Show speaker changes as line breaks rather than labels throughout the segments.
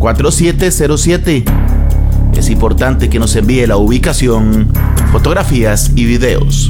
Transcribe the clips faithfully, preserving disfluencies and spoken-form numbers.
cuatro siete cero siete. Es importante que nos envíe la ubicación, fotografías y videos.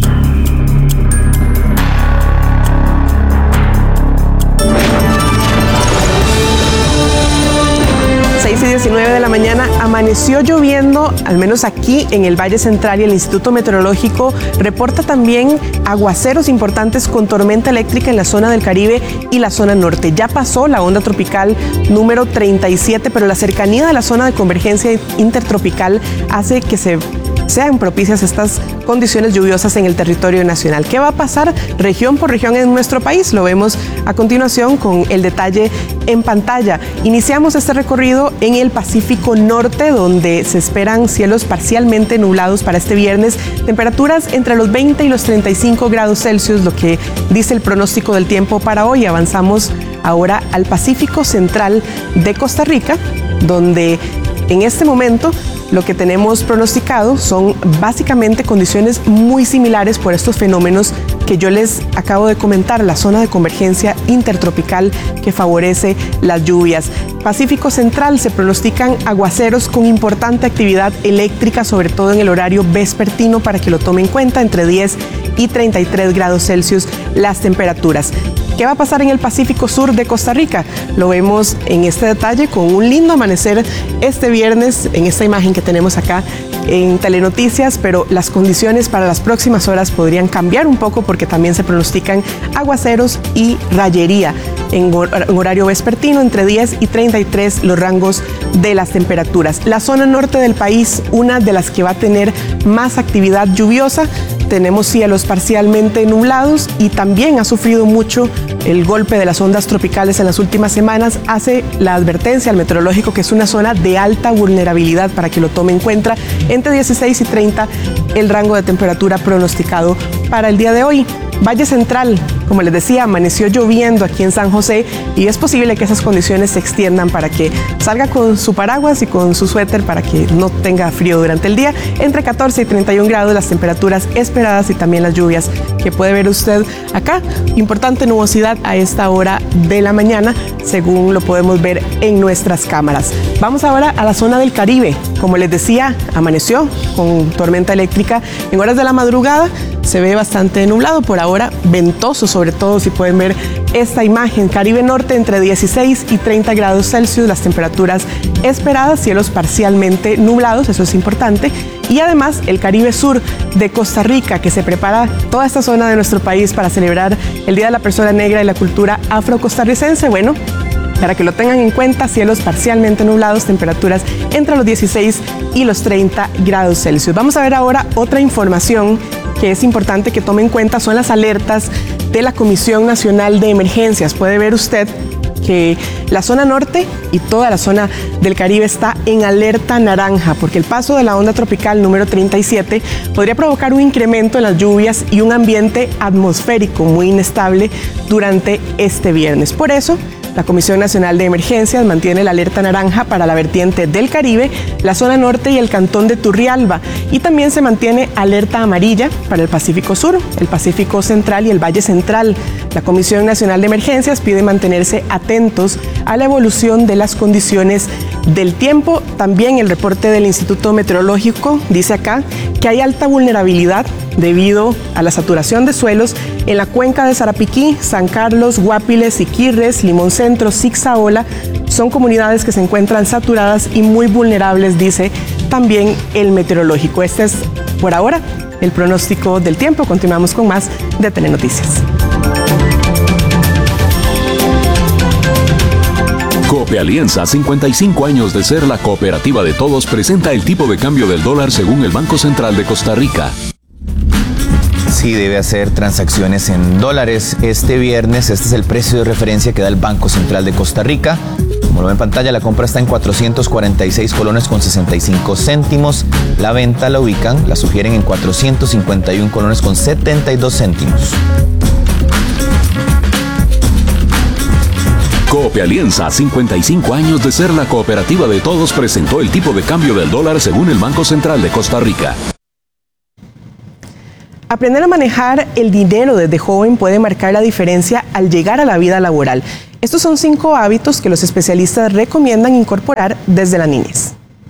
seis y diecinueve de la mañana, amaneció lloviendo, al menos aquí en el Valle Central, y el Instituto Meteorológico reporta también aguaceros importantes con tormenta eléctrica en la zona del Caribe y la zona norte. Ya pasó la onda tropical número treinta y siete, pero la cercanía de la zona de convergencia intertropical hace que se sean propicias estas condiciones lluviosas en el territorio nacional. ¿Qué va a pasar región por región en nuestro país? Lo vemos a continuación con el detalle en pantalla. Iniciamos este recorrido en el Pacífico Norte, donde se esperan cielos parcialmente nublados para este viernes, temperaturas entre los veinte y los treinta y cinco grados Celsius, lo que dice el pronóstico del tiempo para hoy. Avanzamos ahora al Pacífico Central de Costa Rica, donde en este momento lo que tenemos pronosticado son básicamente condiciones muy similares por estos fenómenos que yo les acabo de comentar, la zona de convergencia intertropical que favorece las lluvias. Pacífico Central se pronostican aguaceros con importante actividad eléctrica, sobre todo en el horario vespertino, para que lo tomen en cuenta, entre diez y treinta y tres grados Celsius las temperaturas. ¿Qué va a pasar en el Pacífico Sur de Costa Rica? Lo vemos en este detalle con un lindo amanecer este viernes en esta imagen que tenemos acá en Telenoticias, pero las condiciones para las próximas horas podrían cambiar un poco porque también se pronostican aguaceros y rayería en horario vespertino, entre diez y treinta y tres los rangos de las temperaturas. La zona norte del país, una de las que va a tener más actividad lluviosa. Tenemos cielos parcialmente nublados y también ha sufrido mucho el golpe de las ondas tropicales en las últimas semanas. Hace la advertencia al meteorológico que es una zona de alta vulnerabilidad para que lo tome en cuenta. Entre dieciséis y treinta el rango de temperatura pronosticado para el día de hoy. Valle Central, como les decía, amaneció lloviendo aquí en San José y es posible que esas condiciones se extiendan para que salga con su paraguas y con su suéter para que no tenga frío durante el día. Entre catorce y treinta y un grados las temperaturas esperadas y también las lluvias que puede ver usted acá. Importante nubosidad a esta hora de la mañana, según lo podemos ver en nuestras cámaras. Vamos ahora a la zona del Caribe. Como les decía, amaneció con tormenta eléctrica en horas de la madrugada. Se ve bastante nublado, por ahora ventoso, sobre todo si pueden ver esta imagen. Caribe Norte entre dieciséis y treinta grados Celsius, las temperaturas esperadas, cielos parcialmente nublados, eso es importante. Y además el Caribe Sur de Costa Rica, que se prepara toda esta zona de nuestro país para celebrar el Día de la Persona Negra y la cultura afrocostarricense. Bueno, para que lo tengan en cuenta, cielos parcialmente nublados, temperaturas entre los dieciséis y los treinta grados Celsius. Vamos a ver ahora otra información que es importante que tome en cuenta, son las alertas de la Comisión Nacional de Emergencias. Puede ver usted que la zona norte y toda la zona del Caribe está en alerta naranja, porque el paso de la onda tropical número treinta y siete podría provocar un incremento en las lluvias y un ambiente atmosférico muy inestable durante este viernes. Por eso, la Comisión Nacional de Emergencias mantiene la alerta naranja para la vertiente del Caribe, la zona norte y el cantón de Turrialba. Y también se mantiene alerta amarilla para el Pacífico Sur, el Pacífico Central y el Valle Central. La Comisión Nacional de Emergencias pide mantenerse atentos a la evolución de las condiciones del tiempo. También el reporte del Instituto Meteorológico dice acá que hay alta vulnerabilidad debido a la saturación de suelos en la cuenca de Sarapiquí, San Carlos, Guapiles, Siquirres, Limón Centro, Zixaola. Son comunidades que se encuentran saturadas y muy vulnerables, dice también el meteorológico. Este es, por ahora, el pronóstico del tiempo. Continuamos con más de Telenoticias.
Cope Alianza, cincuenta y cinco años de ser la cooperativa de todos, presenta el tipo de cambio del dólar según el Banco Central de Costa Rica.
Sí, debe hacer transacciones en dólares este viernes. Este es el precio de referencia que da el Banco Central de Costa Rica. Como lo ven en pantalla, la compra está en cuatrocientos cuarenta y seis colones con sesenta y cinco céntimos. La venta la ubican, la sugieren en cuatrocientos cincuenta y uno colones con setenta y dos céntimos.
Cope Alianza, cincuenta y cinco años de ser la cooperativa de todos, presentó el tipo de cambio del dólar según el Banco Central de Costa Rica.
Aprender a manejar el dinero desde joven puede marcar la diferencia al llegar a la vida laboral. Estos son cinco hábitos que los especialistas recomiendan incorporar desde la niñez.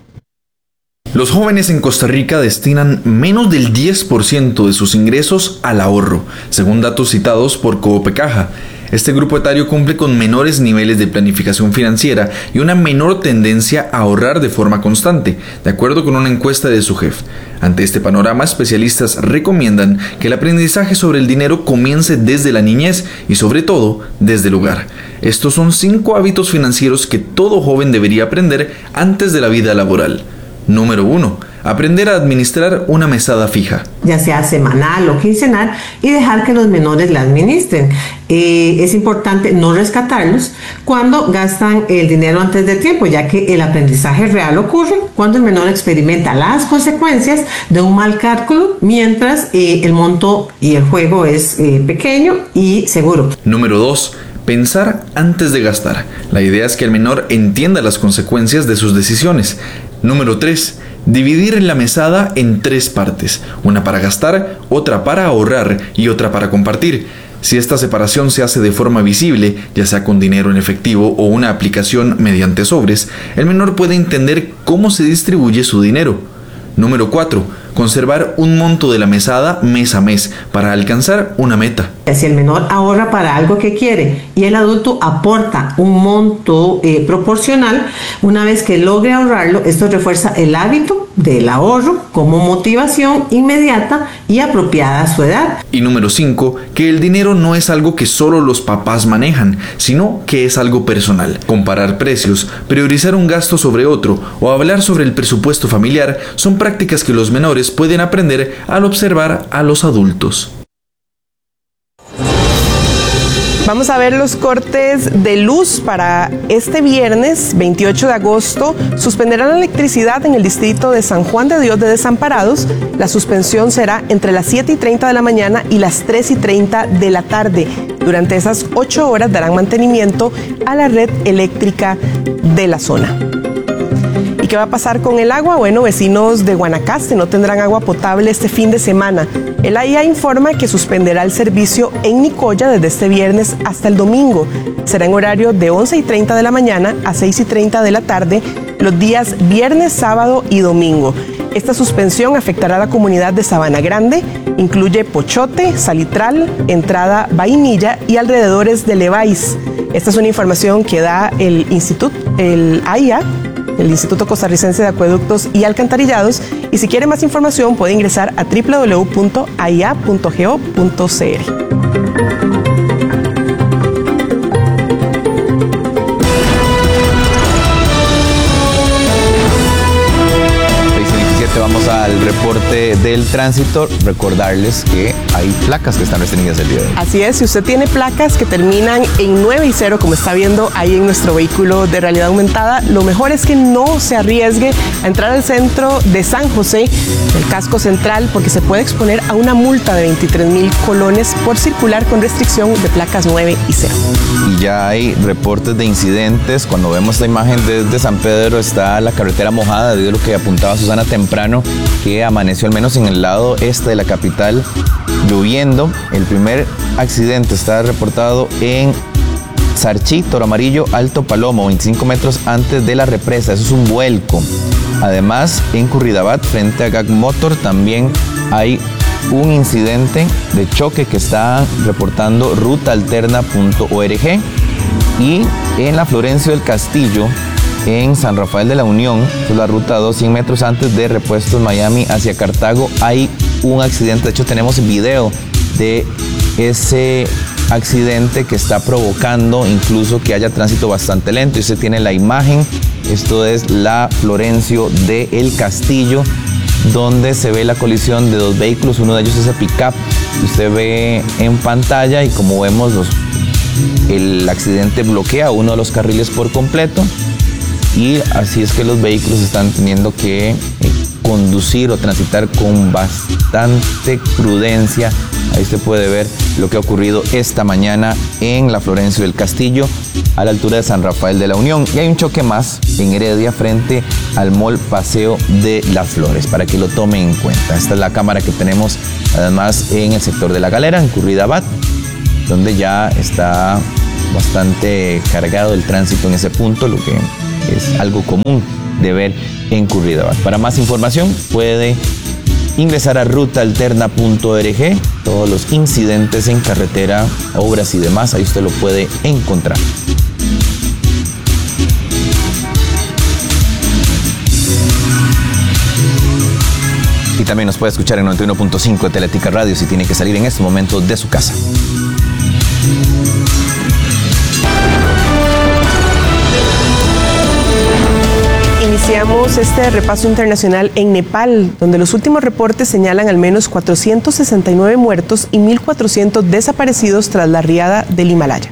Los jóvenes en Costa Rica destinan menos del diez por ciento de sus ingresos al ahorro, según datos citados por Coopecaja. Este grupo etario cumple con menores niveles de planificación financiera y una menor tendencia a ahorrar de forma constante, de acuerdo con una encuesta de SUGEF. Ante este panorama, especialistas recomiendan que el aprendizaje sobre el dinero comience desde la niñez y sobre todo desde el hogar. Estos son cinco hábitos financieros que todo joven debería aprender antes de la vida laboral. Número uno. Aprender a administrar una mesada fija.
Ya sea semanal o quincenal, y dejar que los menores la administren. Eh, es importante no rescatarlos cuando gastan el dinero antes de tiempo, ya que el aprendizaje real ocurre cuando el menor experimenta las consecuencias de un mal cálculo, mientras eh, el monto y el juego es eh, pequeño y seguro.
Número dos. Pensar antes de gastar. La idea es que el menor entienda las consecuencias de sus decisiones. Número tres. Dividir la mesada en tres partes, una para gastar, otra para ahorrar y otra para compartir. Si esta separación se hace de forma visible, ya sea con dinero en efectivo o una aplicación mediante sobres, el menor puede entender cómo se distribuye su dinero. Número cuatro. Conservar un monto de la mesada mes a mes para alcanzar una meta.
Si el menor ahorra para algo que quiere y el adulto aporta un monto eh, proporcional, una vez que logre ahorrarlo, esto refuerza el hábito del ahorro como motivación inmediata y apropiada a su edad.
Y número cinco, que el dinero no es algo que solo los papás manejan, sino que es algo personal. Comparar precios, priorizar un gasto sobre otro o hablar sobre el presupuesto familiar son prácticas que los menores pueden aprender al observar a los adultos.
Vamos a ver los cortes de luz para este viernes veintiocho de agosto. Suspenderán la electricidad en el distrito de San Juan de Dios de Desamparados. La suspensión será entre las siete y treinta de la mañana y las tres y treinta de la tarde. Durante esas ocho horas darán mantenimiento a la red eléctrica de la zona. ¿Y qué va a pasar con el agua? Bueno, vecinos de Guanacaste no tendrán agua potable este fin de semana. El A I A informa que suspenderá el servicio en Nicoya desde este viernes hasta el domingo. Será en horario de once y treinta de la mañana a seis y treinta de la tarde, los días viernes, sábado y domingo. Esta suspensión afectará a la comunidad de Sabana Grande, incluye Pochote, Salitral, Entrada Vainilla y alrededores de Leváis. Esta es una información que da el Instituto, el A I A, el Instituto Costarricense de Acueductos y Alcantarillados, y si quiere más información puede ingresar a doble u doble u doble u punto a i a punto go punto c r.
Vamos al reporte del tránsito. Recordarles que hay placas que están restringidas el día de hoy.
Así es, si usted tiene placas que terminan en nueve y cero, como está viendo ahí en nuestro vehículo de realidad aumentada, lo mejor es que no se arriesgue a entrar al centro de San José, el casco central, porque se puede exponer a una multa de veintitrés mil colones por circular con restricción de placas nueve y cero.
Y ya hay reportes de incidentes. Cuando vemos la imagen desde San Pedro, está la carretera mojada debido a lo que apuntaba Susana temprano, que amaneció al menos en el lado este de la capital lloviendo. El primer accidente está reportado en Sarchí, Toro Amarillo, Alto Palomo, veinticinco metros antes de la represa. Eso es un vuelco. Además, en Curridabat, frente a Gag Motor, también hay un incidente de choque que está reportando ruta alterna punto org. Y en la Florencio del Castillo, en San Rafael de la Unión, es la ruta dos, cien metros antes de Repuestos Miami hacia Cartago, hay un accidente. De hecho, tenemos video de ese accidente que está provocando incluso que haya tránsito bastante lento. Y usted tiene la imagen. Esto es la Florencio de El Castillo, donde se ve la colisión de dos vehículos. Uno de ellos es el pick-up que usted ve en pantalla, y como vemos, los, el accidente bloquea uno de los carriles por completo. Y así es que los vehículos están teniendo que eh, conducir o transitar con bastante prudencia. Ahí usted puede ver lo que ha ocurrido esta mañana en la Florencio del Castillo, a la altura de San Rafael de la Unión. Y hay un choque más en Heredia frente al Mall Paseo de las Flores, para que lo tomen en cuenta. Esta es la cámara que tenemos además en el sector de La Galera, en Curridabat, donde ya está bastante cargado el tránsito en ese punto, lo que es algo común de ver en Curridabat. Para más información puede ingresar a ruta alterna punto org, todos los incidentes en carretera, obras y demás, ahí usted lo puede encontrar. Y también nos puede escuchar en noventa y uno punto cinco de Teletica Radio si tiene que salir en este momento de su casa.
Iniciamos este repaso internacional en Nepal, donde los últimos reportes señalan al menos cuatrocientos sesenta y nueve muertos y mil cuatrocientos desaparecidos tras la riada del Himalaya.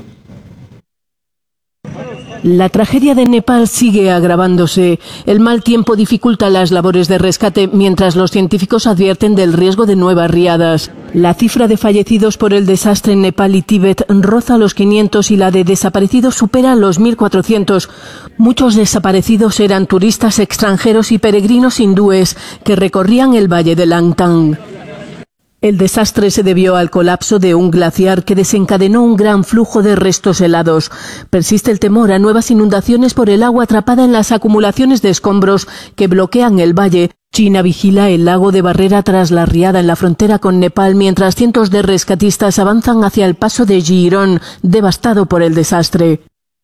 La tragedia de Nepal sigue agravándose. El mal tiempo dificulta las labores de rescate, mientras los científicos advierten del riesgo de nuevas riadas. La cifra de fallecidos por el desastre en Nepal y Tíbet roza los quinientos y la de desaparecidos supera los mil cuatrocientos. Muchos desaparecidos eran turistas extranjeros y peregrinos hindúes que recorrían el valle de Langtang. El desastre se debió al colapso de un glaciar que desencadenó un gran flujo de restos helados. Persiste el temor a nuevas inundaciones por el agua atrapada en las acumulaciones de escombros que bloquean el valle. China vigila el lago de Barrera tras la riada en la frontera con Nepal, mientras cientos de rescatistas avanzan hacia el paso de Girón, devastado por el desastre.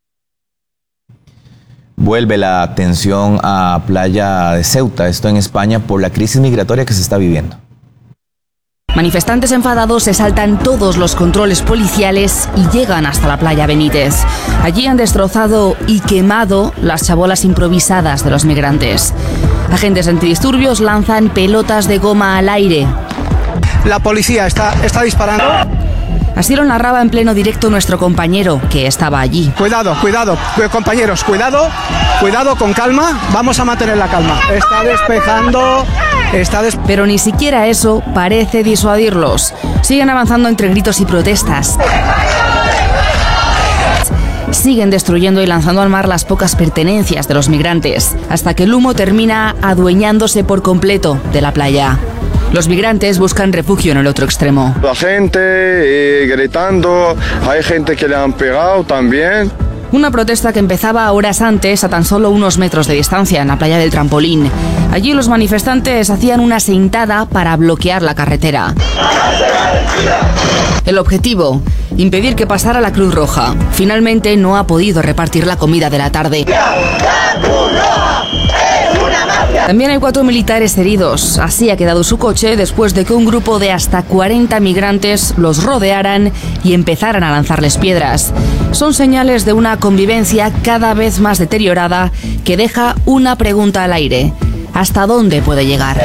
Vuelve la atención a Playa de Ceuta, esto en España, por la crisis migratoria que se está viviendo.
Manifestantes enfadados se saltan todos los controles policiales y llegan hasta la playa Benítez. Allí han destrozado y quemado las chabolas improvisadas de los migrantes. Agentes antidisturbios lanzan pelotas de goma al aire.
La policía está, está disparando.
Así lo narraba en pleno directo nuestro compañero, que estaba allí.
Cuidado, cuidado, compañeros, cuidado, cuidado, con calma, vamos a mantener la calma. Está despejando, está des...
Pero ni siquiera eso parece disuadirlos. Siguen avanzando entre gritos y protestas. Siguen destruyendo y lanzando al mar las pocas pertenencias de los migrantes, hasta que el humo termina adueñándose por completo de la playa. Los migrantes buscan refugio en el otro extremo.
La gente eh, gritando, hay gente que le han pegado también.
Una protesta que empezaba horas antes, a tan solo unos metros de distancia, en la playa del Trampolín. Allí los manifestantes hacían una sentada para bloquear la carretera. El objetivo, impedir que pasara la Cruz Roja. Finalmente no ha podido repartir la comida de la tarde. También hay cuatro militares heridos. Así ha quedado su coche después de que un grupo de hasta cuarenta migrantes los rodearan y empezaran a lanzarles piedras. Son señales de una convivencia cada vez más deteriorada que deja una pregunta al aire. ¿Hasta dónde puede llegar?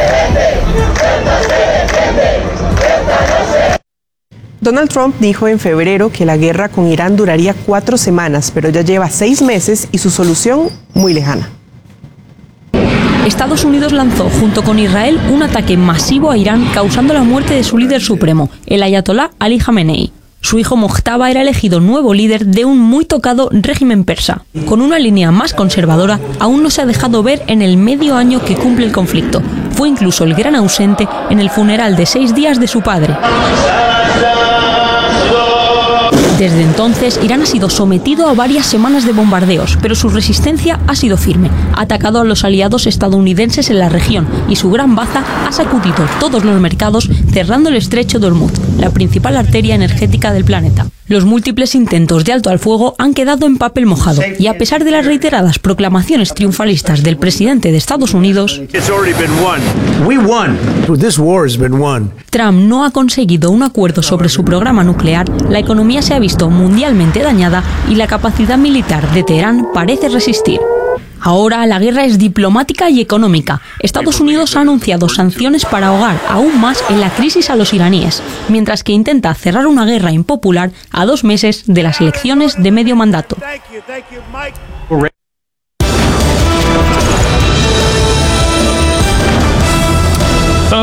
Donald Trump dijo en febrero que la guerra con Irán duraría cuatro semanas, pero ya lleva seis meses y su solución muy lejana.
Estados Unidos lanzó junto con Israel un ataque masivo a Irán, causando la muerte de su líder supremo, el ayatolá Ali Jamenei. Su hijo Mojtaba era elegido nuevo líder de un muy tocado régimen persa. Con una línea más conservadora, aún no se ha dejado ver en el medio año que cumple el conflicto. Fue incluso el gran ausente en el funeral de seis días de su padre. Desde entonces, Irán ha sido sometido a varias semanas de bombardeos, pero su resistencia ha sido firme. Ha atacado a los aliados estadounidenses en la región y su gran baza ha sacudido todos los mercados, cerrando el estrecho de Hormuz, la principal arteria energética del planeta. Los múltiples intentos de alto al fuego han quedado en papel mojado y a pesar de las reiteradas proclamaciones triunfalistas del presidente de Estados Unidos, Trump no ha conseguido un acuerdo sobre su programa nuclear, la economía se ha visto mundialmente dañada y la capacidad militar de Teherán parece resistir. Ahora la guerra es diplomática y económica. Estados Unidos ha anunciado sanciones para ahogar aún más en la crisis a los iraníes, mientras que intenta cerrar una guerra impopular a dos meses de las elecciones de medio mandato.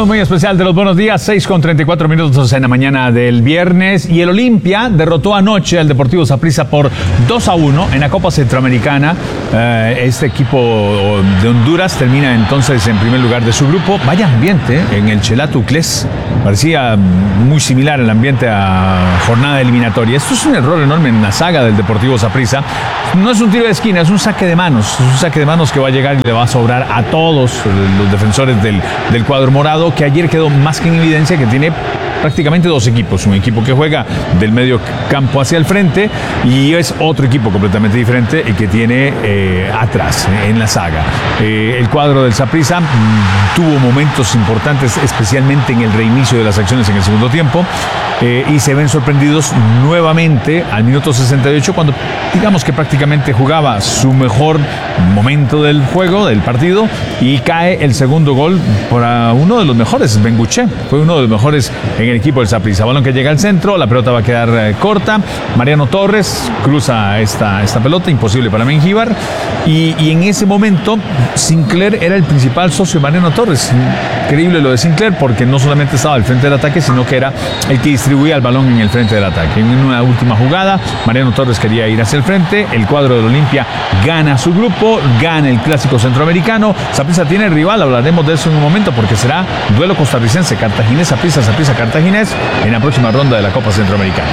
saludo muy especial de los buenos días, seis con treinta y cuatro minutos en la mañana del viernes. Y el Olimpia derrotó anoche al Deportivo Saprissa por dos a uno en la Copa Centroamericana. Eh, este equipo de Honduras termina entonces en primer lugar de su grupo. Vaya ambiente eh, en el Chelato Uclés. Parecía muy similar el ambiente a jornada eliminatoria. Esto es un error enorme en la saga del Deportivo Saprissa. No es un tiro de esquina, es un saque de manos. Es un saque de manos que va a llegar y le va a sobrar a todos los defensores del, del cuadro morado, que ayer quedó más que en evidencia que tiene prácticamente dos equipos. Un equipo que juega del medio campo hacia el frente y es otro equipo completamente diferente el que tiene eh, atrás en la saga. Eh, el cuadro del Saprissa mmm, tuvo momentos importantes, especialmente en el reinicio de las acciones en el segundo tiempo, eh, y se ven sorprendidos nuevamente al minuto sesenta y ocho, cuando digamos que prácticamente jugaba su mejor momento del juego, del partido, y cae el segundo gol para uno de los mejores, Benguche. Fue uno de los mejores en el equipo del Saprissa. Balón que llega al centro, la pelota va a quedar eh, corta. Mariano Torres cruza esta, esta pelota, imposible para Mengíbar. Y, y en ese momento, Sinclair era el principal socio de Mariano Torres. Increíble lo de Sinclair, porque no solamente estaba al frente del ataque, sino que era el que distribuía el balón en el frente del ataque. En una última jugada, Mariano Torres quería ir hacia el frente. El cuadro del Olimpia gana su grupo, gana el clásico centroamericano. Saprissa tiene rival, hablaremos de eso en un momento, porque será duelo costarricense, Cartaginés, Saprissa, Saprissa, Cartaginés, en la próxima ronda de la Copa Centroamericana.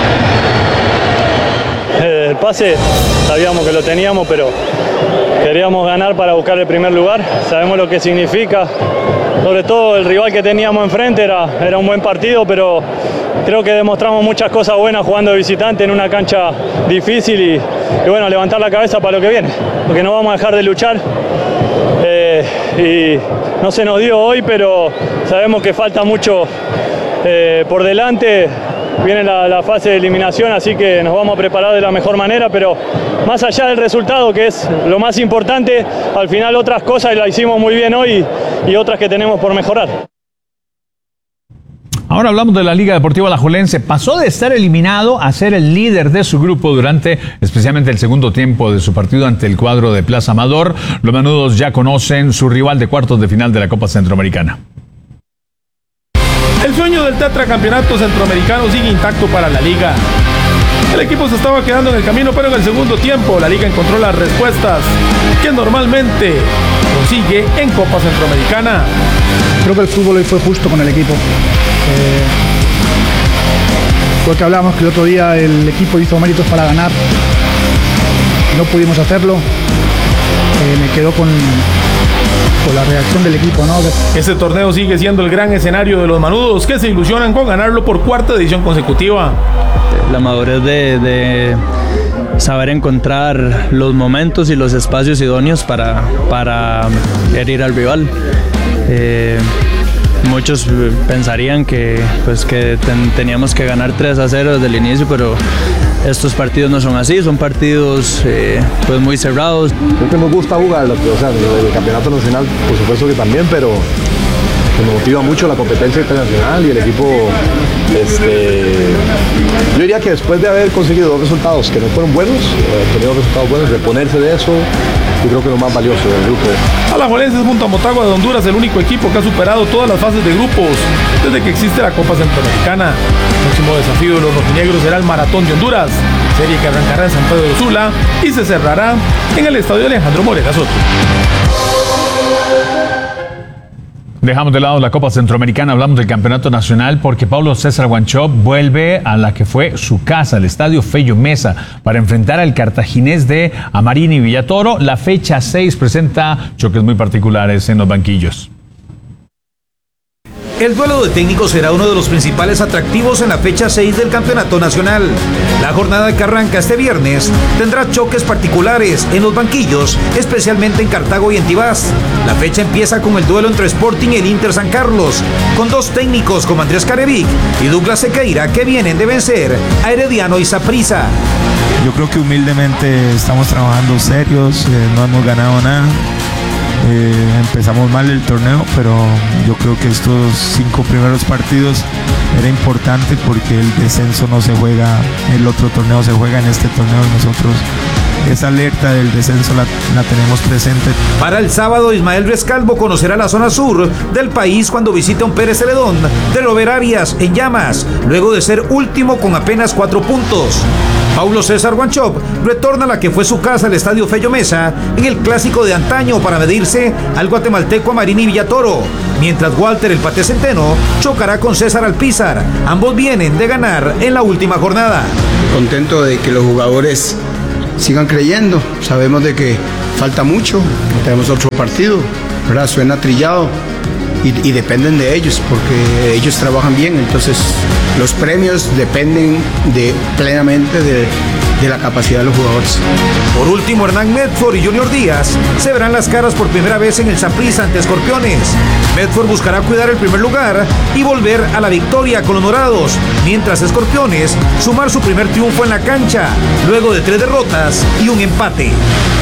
El pase sabíamos que lo teníamos, pero queríamos ganar para buscar el primer lugar. Sabemos lo que significa. Sobre todo el rival que teníamos enfrente era, era un buen partido, pero creo que demostramos muchas cosas buenas jugando de visitante en una cancha difícil y, y bueno, levantar la cabeza para lo que viene, porque no vamos a dejar de luchar. Eh, y no se nos dio hoy, pero sabemos que falta mucho eh, por delante. Viene la, la fase de eliminación, así que nos vamos a preparar de la mejor manera, pero más allá del resultado, que es lo más importante, al final otras cosas las hicimos muy bien hoy y otras que tenemos por mejorar.
Ahora hablamos de la Liga Deportiva Alajuelense. Pasó de estar eliminado a ser el líder de su grupo durante especialmente el segundo tiempo de su partido ante el cuadro de Plaza Amador. Los manudos ya conocen su rival de cuartos de final de la Copa Centroamericana.
El sueño del tetracampeonato centroamericano sigue intacto para la liga. El equipo se estaba quedando en el camino, pero en el segundo tiempo la liga encontró las respuestas que normalmente consigue en Copa Centroamericana.
Creo que el fútbol hoy fue justo con el equipo. Eh, lo que hablamos que el otro día el equipo hizo méritos para ganar. No pudimos hacerlo. Eh, me quedo con... por la reacción del equipo, ¿no?
Este torneo sigue siendo el gran escenario de los manudos, que se ilusionan con ganarlo por cuarta edición consecutiva.
La madurez de, de saber encontrar los momentos y los espacios idóneos para, para herir al rival. Eh, muchos pensarían que, pues, que ten, teníamos que ganar tres a cero desde el inicio, pero estos partidos no son así, son partidos eh, pues muy cerrados.
Creo que nos gusta jugar, o sea, el campeonato nacional por supuesto que también, pero me motiva mucho la competencia internacional y el equipo, este, yo diría que después de haber conseguido dos resultados que no fueron buenos, eh, tenido resultados buenos, reponerse de eso, yo creo que es lo más valioso del grupo.
Alajuelense es junto a Motagua de Honduras el único equipo que ha superado todas las fases de grupos desde que existe la Copa Centroamericana. El próximo desafío de los rojinegros será el Maratón de Honduras, serie que arrancará en San Pedro Sula y se cerrará en el estadio Alejandro Morera Soto.
Dejamos de lado la Copa Centroamericana, hablamos del Campeonato Nacional, porque Pablo César Guanchop vuelve a la que fue su casa, el Estadio Fello Mesa, para enfrentar al Cartaginés de Amarini Villatoro. La fecha seis presenta choques muy particulares en los banquillos.
El duelo de técnicos será uno de los principales atractivos en la fecha seis del Campeonato Nacional. La jornada que arranca este viernes tendrá choques particulares en los banquillos, especialmente en Cartago y en Tibás. La fecha empieza con el duelo entre Sporting y el Inter San Carlos, con dos técnicos como Andrés Carevic y Douglas Sequeira, que vienen de vencer a Herediano y Saprissa.
Yo creo que humildemente estamos trabajando serios, eh, no hemos ganado nada. Eh, empezamos mal el torneo, pero yo creo que estos cinco primeros partidos era importante porque el descenso no se juega, el otro torneo se juega, en este torneo nosotros esa alerta del descenso la, la tenemos presente.
Para el sábado, Ismael Rescalvo conocerá la zona sur del país cuando visite a un Pérez Celedón de Robert Arias en llamas, luego de ser último con apenas cuatro puntos. Paulo César Wanchope retorna a la que fue su casa, el Estadio Fello Mesa, en el clásico de antaño para medirse al guatemalteco Amarini Villatoro, mientras Walter el Pate Centeno chocará con César Alpizar. Ambos vienen de ganar en la última jornada.
Contento de que los jugadores sigan creyendo, sabemos de que falta mucho, tenemos otro partido, ¿verdad? Suena trillado y, y dependen de ellos porque ellos trabajan bien, entonces los premios dependen de, plenamente de, de la capacidad de los jugadores.
Por último, Hernán Medford y Junior Díaz se verán las caras por primera vez en el Saprissa ante Escorpiones. Medford buscará cuidar el primer lugar y volver a la victoria con los morados, mientras Escorpiones sumar su primer triunfo en la cancha, luego de tres derrotas y un empate.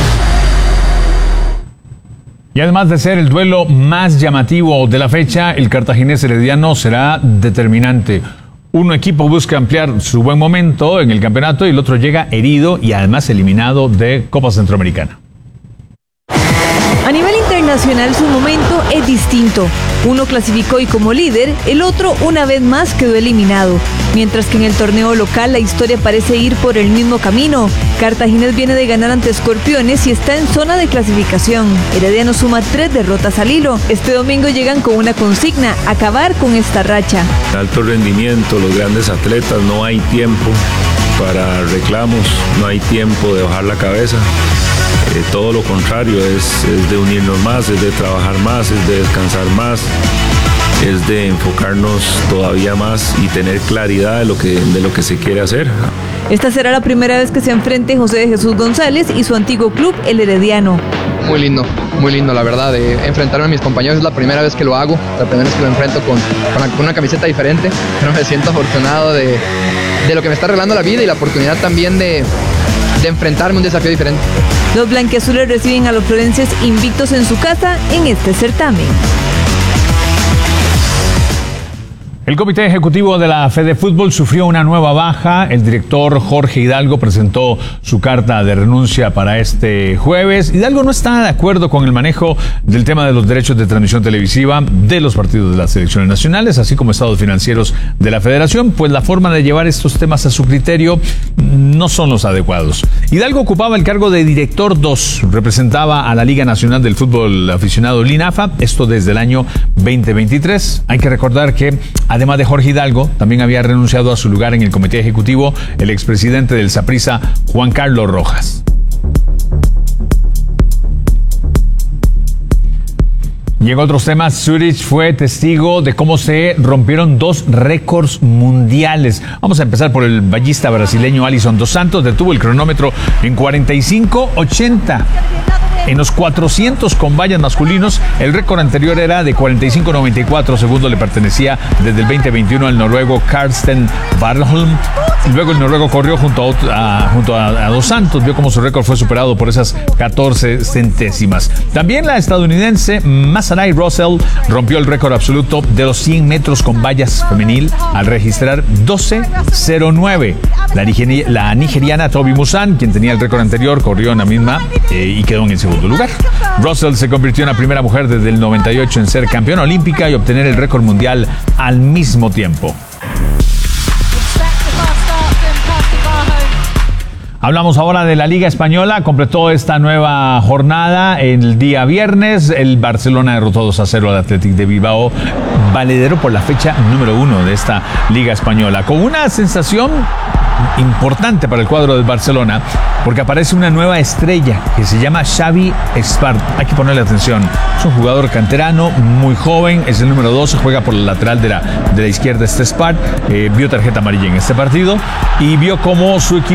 Y además de ser el duelo más llamativo de la fecha, el cartaginés herediano será determinante. Un equipo busca ampliar su buen momento en el campeonato y el otro llega herido y además eliminado de Copa Centroamericana.
A nivel internacional su momento es distinto. Uno clasificó y como líder, el otro una vez más quedó eliminado. Mientras que en el torneo local la historia parece ir por el mismo camino. Cartaginés viene de ganar ante Escorpiones y está en zona de clasificación. Herediano suma tres derrotas al hilo. Este domingo llegan con una consigna: acabar con esta racha.
Alto rendimiento, los grandes atletas, no hay tiempo para reclamos, no hay tiempo de bajar la cabeza. Eh, todo lo contrario, es, es de unirnos más, es de trabajar más, es de descansar más, es de enfocarnos todavía más y tener claridad de lo que, de lo que se quiere hacer.
Esta será la primera vez que se enfrente José de Jesús González y su antiguo club, el Herediano.
Muy lindo, muy lindo, la verdad, de enfrentarme a mis compañeros es la primera vez que lo hago, la primera vez que lo enfrento con, con, con una camiseta diferente, pero me siento afortunado de, de lo que me está regalando la vida y la oportunidad también de, de enfrentarme a un desafío diferente.
Los blanquiazules reciben a los florenses invictos en su casa en este certamen.
El Comité Ejecutivo de la Fedefútbol sufrió una nueva baja. El director Jorge Hidalgo presentó su carta de renuncia para este jueves. Hidalgo no está de acuerdo con el manejo del tema de los derechos de transmisión televisiva de los partidos de las selecciones nacionales, así como estados financieros de la federación, pues la forma de llevar estos temas a su criterio no son los adecuados. Hidalgo ocupaba el cargo de director dos, representaba a la Liga Nacional del Fútbol Aficionado LINAFA, esto desde el año veinte veintitrés. Hay que recordar que además de Jorge Hidalgo, también había renunciado a su lugar en el comité ejecutivo el expresidente del Saprissa, Juan Carlos Rojas. Y en otros temas, Zurich fue testigo de cómo se rompieron dos récords mundiales. Vamos a empezar por el ballista brasileño Alisson dos Santos, detuvo el cronómetro en cuarenta y cinco ochenta. En los cuatrocientos con vallas masculinos, el récord anterior era de cuarenta y cinco noventa y cuatro segundos, le pertenecía desde el veinte veintiuno al noruego Karsten Warholm. Luego el noruego corrió junto a, a, junto a, a Dos Santos, vio cómo su récord fue superado por esas catorce centésimas. También la estadounidense Masarai Russell rompió el récord absoluto de los cien metros con vallas femenil al registrar doce cero nueve. La, nigeria, la nigeriana Toby Musan, quien tenía el récord anterior, corrió en la misma eh, y quedó en el segundo lugar. Russell se convirtió en la primera mujer desde el noventa y ocho en ser campeona olímpica y obtener el récord mundial al mismo tiempo. Hablamos ahora de la Liga Española. Completó esta nueva jornada el día viernes. El Barcelona derrotó dos a cero al Athletic de Bilbao, valedero por la fecha número uno de esta Liga Española, con una sensación importante para el cuadro del Barcelona, porque aparece una nueva estrella que se llama Xavi Espart. Hay que ponerle atención. Es un jugador canterano, muy joven, es el número doce, juega por el lateral de la, de la izquierda este Espart. Eh, vio tarjeta amarilla en este partido y vio cómo su equipo